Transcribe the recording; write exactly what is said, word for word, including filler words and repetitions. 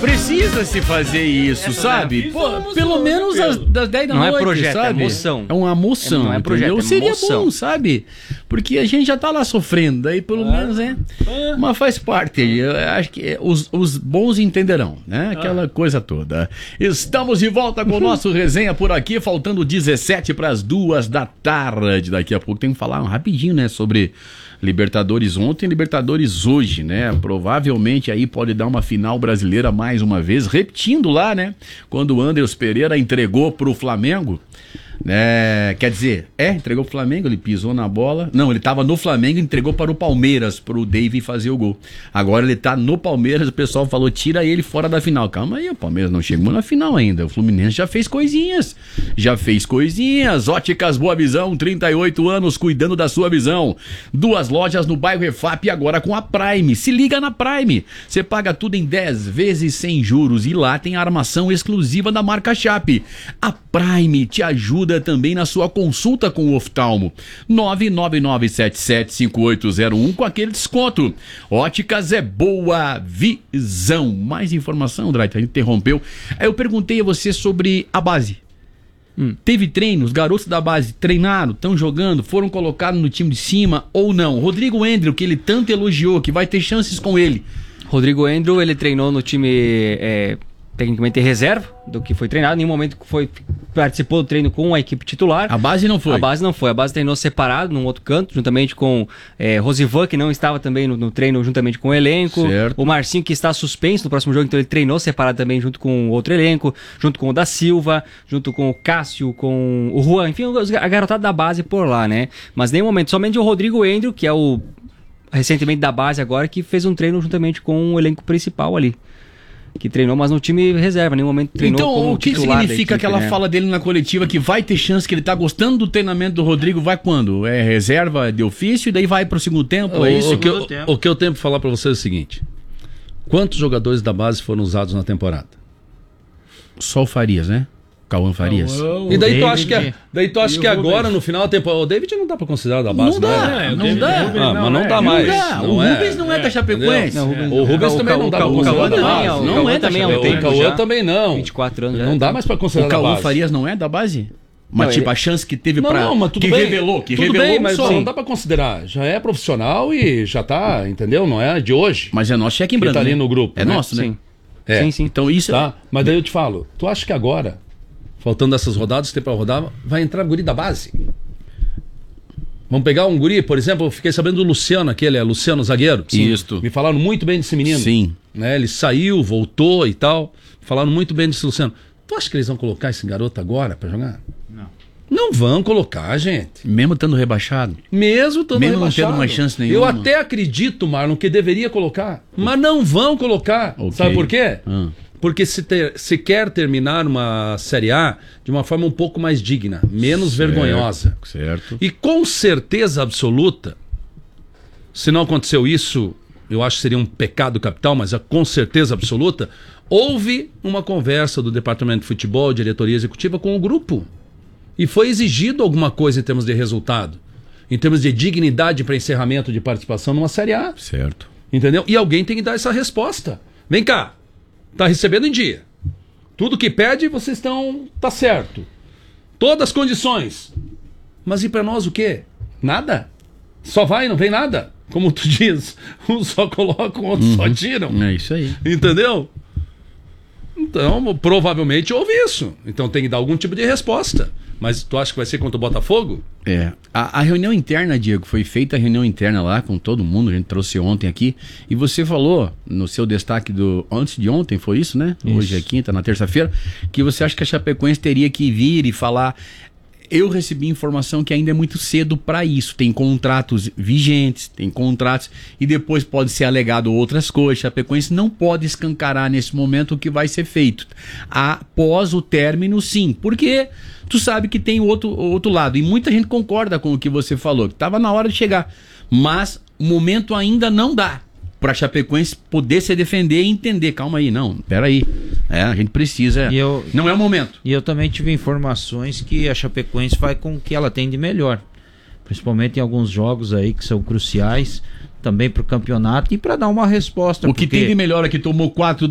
Precisa se fazer isso, Essa sabe? Pô, pelo menos às, das dez da não noite, é projeto, sabe? É emoção. É uma moção, é, não é projeto, é Seria moção. bom, sabe? Porque a gente já tá lá sofrendo, daí pelo ah, menos é. Ah. Mas faz parte. Eu acho que os, os bons entenderão, né? Aquela ah. coisa toda. Estamos de volta com o nosso resenha por aqui, faltando dezessete para as duas da tarde. Daqui a pouco tem que falar rapidinho, né? Sobre Libertadores ontem, Libertadores hoje, né? Provavelmente aí pode dar uma final brasileira mais uma vez, repetindo lá, né? Quando o Anderson Pereira entregou pro Flamengo, né? Quer dizer, é, entregou pro Flamengo, ele pisou na bola. Não, ele tava no Flamengo e entregou para o Palmeiras, pro David fazer o gol. Agora ele tá no Palmeiras, o pessoal falou, tira ele fora da final. Calma aí, o Palmeiras não chegou na final ainda. O Fluminense já fez coisinhas. Já fez coisinhas. Óticas Boa Visão, trinta e oito anos cuidando da sua visão. Duas lojas no bairro Refap e agora com a Prime. Se liga na Prime. Você paga tudo em dez vezes sem juros e lá tem a armação exclusiva da marca Chape. A Prime te ajuda também na sua consulta com o oftalmo. nove nove nove sete sete cinco oito zero um com aquele desconto. Óticas é Boa Visão. Mais informação, Draita, interrompeu. Aí eu perguntei a você sobre a base. Hum. Teve treino, os garotos da base treinaram, estão jogando, foram colocados no time de cima ou não? Rodrigo Endrio, que ele tanto elogiou, que vai ter chances com ele. Rodrigo Endrio, ele treinou no time... É... tecnicamente reserva do que foi treinado, em nenhum momento foi, participou do treino com a equipe titular. A base não foi? A base não foi, a base treinou separado num outro canto, juntamente com é, Rosivan, que não estava também no, no treino juntamente com o elenco, certo. O Marcinho, que está suspenso no próximo jogo, então ele treinou separado também junto com o outro elenco, junto com o da Silva, junto com o Cássio, com o Juan, enfim, a garotada da base por lá, né? Mas em nenhum momento, somente o Rodrigo Endrio, que é o recentemente da base agora, que fez um treino juntamente com o elenco principal ali. Que treinou, mas no time reserva, em nenhum momento treinou então, como titular. Então, o que significa equipe, aquela né? fala dele na coletiva que vai ter chance, que ele tá gostando do treinamento do Rodrigo, vai quando? É reserva de ofício e daí vai pro segundo tempo, o, é isso? O que, eu, o que eu tenho pra falar pra vocês é o seguinte: quantos jogadores da base foram usados na temporada? Só o Farias, né? Cauã Farias. Oh, oh, e daí tu acha que, é, daí tu acha que agora, no final da temporada, o David não dá pra considerar da base, não dá, né? Não, não dá. Ah, mas não dá mais. Não dá. O Rubens não é da Chapecoense. O Rubens também não dá pra considerar da base. Não é também. O Cauã também não. vinte e quatro anos já. Não dá mais pra considerar da base. O Cauã Farias não é da base? Mas não, tipo, ele... a chance que teve não, pra... Não, mas tudo que bem. revelou, que tudo revelou bem, mas só. Não dá pra considerar. Já é profissional e já tá, entendeu? Não é de hoje. Mas é nosso cheque em branco, tá ali né? no grupo. É né? nosso, né? Sim. É. Sim, sim. Então isso... Tá? Mas daí eu te falo, tu acha que agora, faltando essas rodadas que tem pra rodar, vai entrar guri da base? Vamos pegar um guri, por exemplo, eu fiquei sabendo do Luciano, aquele, é Luciano zagueiro. Isso. Me falaram muito bem desse menino. Sim. Né? Ele saiu, voltou e tal. Falaram muito bem desse Luciano. Tu acha que eles vão colocar esse garoto agora pra jogar? Não. Não vão colocar, gente. Mesmo estando rebaixado? Mesmo estando Mesmo rebaixado. não tendo mais chance nenhuma. Eu até acredito, Marlon, que deveria colocar. Mas não vão colocar. Okay. Sabe por quê? Hum. Porque se, ter, se quer terminar uma Série A de uma forma um pouco mais digna, menos certo, vergonhosa. Certo. E com certeza absoluta, se não aconteceu isso, eu acho que seria um pecado capital, mas com certeza absoluta, houve uma conversa do Departamento de Futebol, diretoria executiva, com o grupo. E foi exigido alguma coisa em termos de resultado, em termos de dignidade para encerramento de participação numa Série A. Certo. Entendeu? E alguém tem que dar essa resposta. Vem cá, tá recebendo em dia. Tudo que pede, vocês estão... tá certo. Todas as condições. Mas e para nós o quê? Nada. Só vai, não vem nada. Como tu diz, uns só colocam, outros uhum. só tiram. É isso aí. Entendeu? Então, provavelmente houve isso. Então tem que dar algum tipo de resposta. Mas tu acha que vai ser contra o Botafogo? É. A, a reunião interna, Diego, foi feita a reunião interna lá com todo mundo, a gente trouxe ontem aqui, e você falou no seu destaque do antes de ontem, foi isso, né? Isso. Hoje é quinta, na terça-feira, que você acha que a Chapecoense teria que vir e falar... Eu recebi informação que ainda é muito cedo para isso. Tem contratos vigentes, tem contratos, e depois pode ser alegado outras coisas. A Chapecoense não pode escancarar nesse momento o que vai ser feito. Após o término, sim. Porque tu sabe que tem outro, outro lado. E muita gente concorda com o que você falou, que estava na hora de chegar. Mas o momento ainda não dá para a Chapecoense poder se defender e entender. Calma aí, não, peraí. É, a gente precisa. E eu, não é o momento. E eu também tive informações que a Chapecoense vai com o que ela tem de melhor. Principalmente em alguns jogos aí que são cruciais também para o campeonato e para dar uma resposta. O que porque... tem de melhor é que tomou quatro